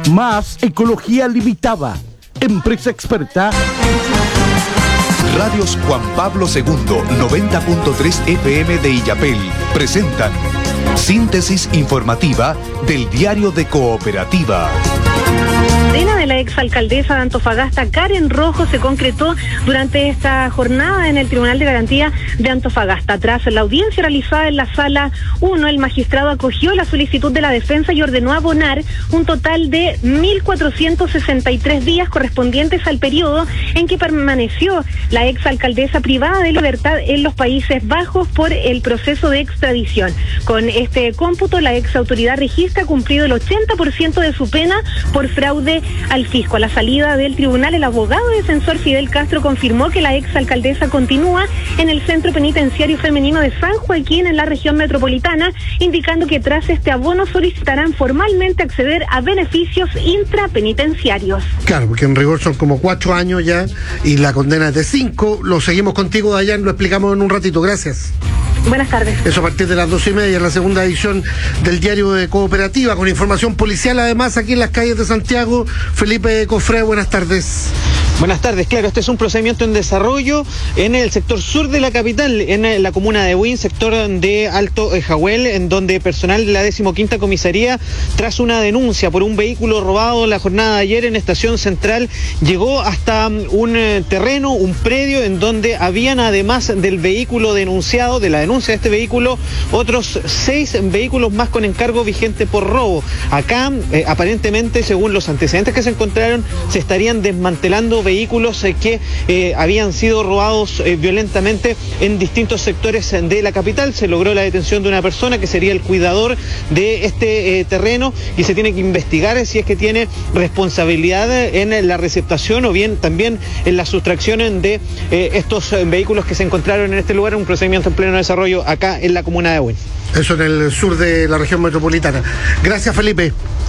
Más Ecología Limitada, empresa experta. Radios Juan Pablo II, 90.3 FM de Illapel, presentan síntesis informativa del Diario de Cooperativa. La condena de la exalcaldesa de Antofagasta, Karen Rojo, se concretó durante esta jornada en el Tribunal de Garantía de Antofagasta. Tras la audiencia realizada en la Sala 1, el magistrado acogió la solicitud de la defensa y ordenó abonar un total de 1.463 días correspondientes al periodo en que permaneció la exalcaldesa privada de libertad en los Países Bajos por el proceso de extradición. Con este cómputo, la exautoridad regista ha cumplido el 80% de su pena por fraude al fisco. A la salida del tribunal, el abogado defensor Fidel Castro confirmó que la exalcaldesa continúa en el Centro Penitenciario Femenino de San Joaquín, en la región metropolitana, indicando que tras este abono solicitarán formalmente acceder a beneficios intrapenitenciarios. Claro, porque en rigor son como 4 años ya y la condena es de 5. Lo seguimos contigo, Dayan, lo explicamos en un ratito. Gracias. Buenas tardes. Eso a partir de las 12:30 en la segunda edición del Diario de Cooperativa, con información policial además aquí en las calles de Santiago. Felipe Cofré, buenas tardes. Buenas tardes, claro, este es un procedimiento en desarrollo en el sector sur de la capital, en la comuna de Huin, sector de Alto Jahuel, en donde personal de la 15ª comisaría, tras una denuncia por un vehículo robado la jornada de ayer en Estación Central, llegó hasta un terreno, un predio, en donde habían, además del vehículo denunciado, de la denuncia de este vehículo, otros 6 vehículos más con encargo vigente por robo. Acá, aparentemente, según los antecedentes que se encontraron, se estarían desmantelando vehículos que habían sido robados violentamente en distintos sectores de la capital. Se logró la detención de una persona que sería el cuidador de este terreno y se tiene que investigar si es que tiene responsabilidad en la receptación o bien también en la sustracción de estos vehículos que se encontraron en este lugar, un procedimiento en pleno desarrollo acá en la comuna de Huin. Eso en el sur de la región metropolitana. Gracias, Felipe.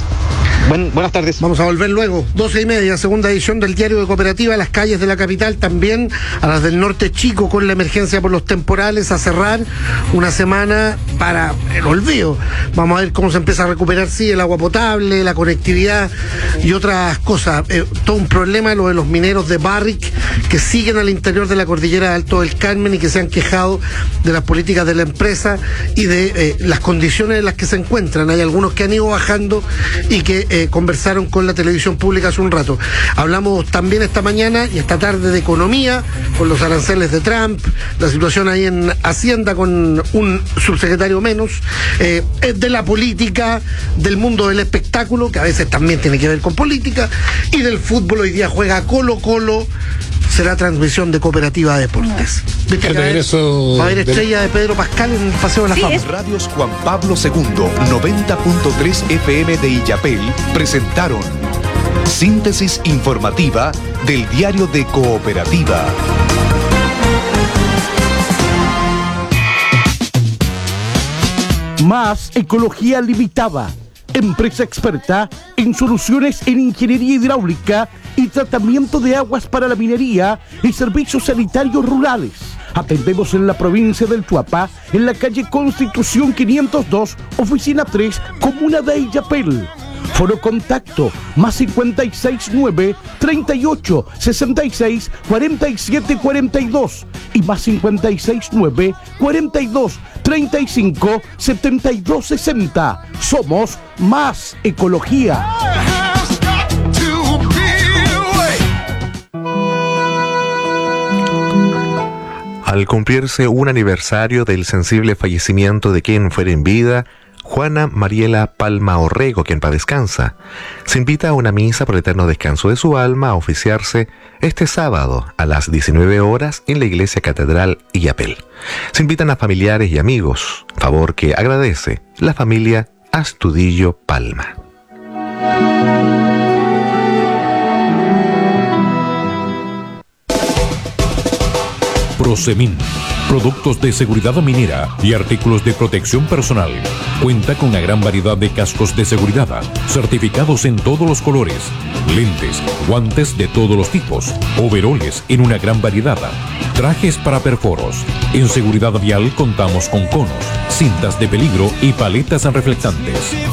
Buenas tardes. Vamos a volver luego. 12:30, segunda edición del Diario de Cooperativa. Las calles de la capital, también a las del norte chico, con la emergencia por los temporales, a cerrar una semana para el olvido. Vamos a ver cómo se empieza a recuperar, sí, el agua potable, la conectividad y otras cosas. Todo un problema lo de los mineros de Barrick, que siguen al interior de la cordillera de Alto del Carmen y que se han quejado de las políticas de la empresa y de las condiciones en las que se encuentran. Hay algunos que han ido bajando y que conversaron con la televisión pública hace un rato. Hablamos también esta mañana y esta tarde de economía, con los aranceles de Trump, la situación ahí en Hacienda con un subsecretario menos, de la política, del mundo del espectáculo, que a veces también tiene que ver con política, y del fútbol. Hoy día juega Colo-Colo. Será transmisión de Cooperativa Deportes. Va a haber estrella de Pedro Pascal en el Paseo de la Fama. Radios Juan Pablo II, 90.3 FM de Illapel, presentaron síntesis informativa del Diario de Cooperativa. Más Ecología Limitada, empresa experta en soluciones en ingeniería hidráulica y tratamiento de aguas para la minería y servicios sanitarios rurales. Atendemos en la provincia del Chuapa, en la calle Constitución 502, oficina 3, comuna de Illapel. Foro contacto más 569 38 66 47 42 y más 569 42 35 72 60. Somos Más Ecología. Al cumplirse un aniversario del sensible fallecimiento de quien fuera en vida, Juana Mariela Palma Orrego, quien paz descansa, se invita a una misa por el eterno descanso de su alma a oficiarse este sábado a las 19 horas en la Iglesia Catedral Illapel. Se invitan a familiares y amigos, favor que agradece la familia Astudillo Palma. Prosemin, productos de seguridad minera y artículos de protección personal. Cuenta con una gran variedad de cascos de seguridad, certificados en todos los colores, lentes, guantes de todos los tipos, overoles en una gran variedad, trajes para perforos. En seguridad vial contamos con conos, cintas de peligro y paletas reflectantes.